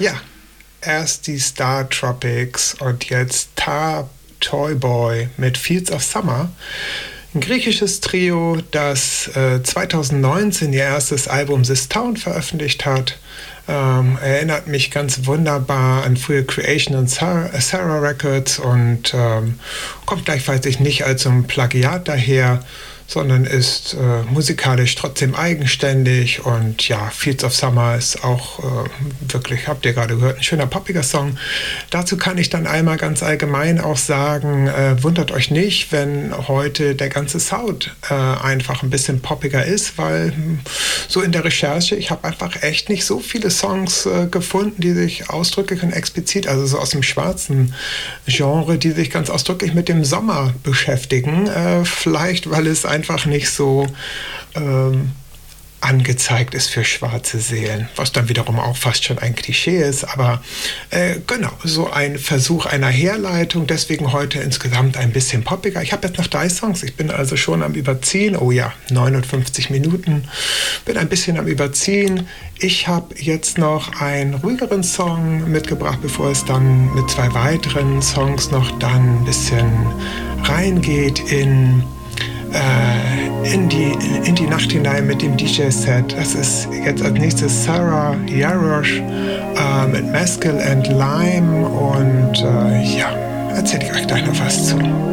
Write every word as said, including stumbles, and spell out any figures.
Ja, erst die Star Tropics und jetzt Tar Toy Boy mit Fields of Summer. Ein griechisches Trio, das äh, zwanzig neunzehn ihr erstes Album This Town veröffentlicht hat. Ähm, erinnert mich ganz wunderbar an frühe Creation und Sarah, Sarah Records und ähm, kommt gleichzeitig nicht als so ein Plagiat daher, sondern ist äh, musikalisch trotzdem eigenständig und ja, Fields of Summer ist auch äh, wirklich, habt ihr gerade gehört, ein schöner poppiger Song. Dazu kann ich dann einmal ganz allgemein auch sagen, äh, wundert euch nicht, wenn heute der ganze Sound äh, einfach ein bisschen poppiger ist, weil so in der Recherche, ich habe einfach echt nicht so viele Songs äh, gefunden, die sich ausdrücklich und explizit, also so aus dem schwarzen Genre, die sich ganz ausdrücklich mit dem Sommer beschäftigen. Äh, vielleicht, weil es einfach nicht so ähm, angezeigt ist für schwarze Seelen, was dann wiederum auch fast schon ein Klischee ist, aber äh, genau, so ein Versuch einer Herleitung, deswegen heute insgesamt ein bisschen poppiger. Ich habe jetzt noch drei Songs, ich bin also schon am Überziehen, oh ja, neunundfünfzig Minuten, bin ein bisschen am Überziehen. Ich habe jetzt noch einen ruhigeren Song mitgebracht, bevor es dann mit zwei weiteren Songs noch dann ein bisschen reingeht in in die, in die Nacht hinein mit dem D J-Set. Das ist jetzt als nächstes Sarah Jarosz äh, mit Mescal and Lime und äh, ja, erzähle ich euch gleich noch was zu.